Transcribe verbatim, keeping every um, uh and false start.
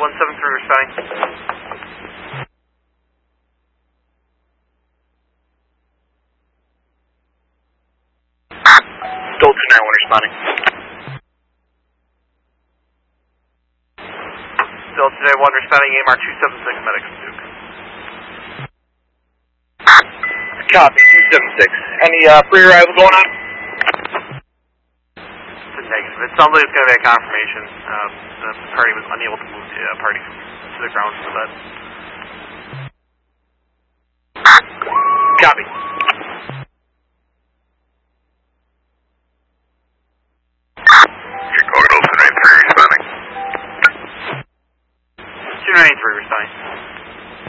one seven three responding. Still two nine one responding. Still two nine one responding, A M R two seven six, medics Duke. Copy, two seven six. Any uh, pre-arrival going on? It's a negative. It sounds like it's going to be a confirmation. Um, the party was unable to move the uh, party to the ground for that. Copy.